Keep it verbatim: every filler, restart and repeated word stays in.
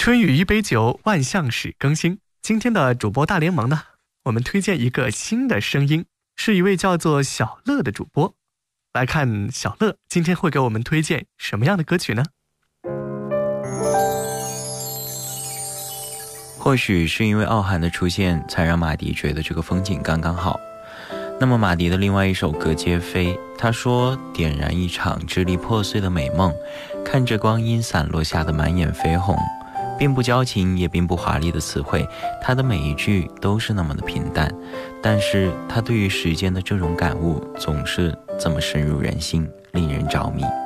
春雨一杯酒，万象始更新。今天的主播大联盟呢，我们推荐一个新的声音，是一位叫做小乐的主播。来看小乐今天会给我们推荐什么样的歌曲呢？ 或许是因为傲寒的出现，才让马迪觉得这个风景刚刚好。那么马迪的另外一首歌《皆非》，他说点燃一场支离破碎的美梦，看着光阴散落下的满眼绯红，并不矫情也并不华丽的词汇，他的每一句都是那么的平淡，但是他对于时间的这种感悟总是这么深入人心，令人着迷。